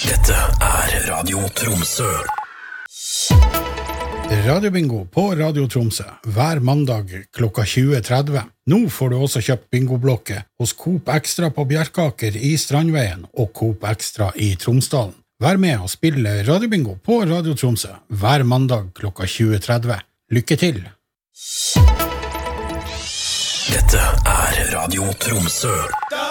Dette Radio Tromsø. Radiobingo på Radio Tromsø hver mandag klokka 20:30. Nå får du også kjøpt bingoblokke hos Coop Extra på Bjerkaker i Strandveien og Coop Extra i Tromsdalen. Vær med og spille radiobingo på Radio Tromsø hver mandag klokka 20:30. Lykke til! Dette Radio Tromsø.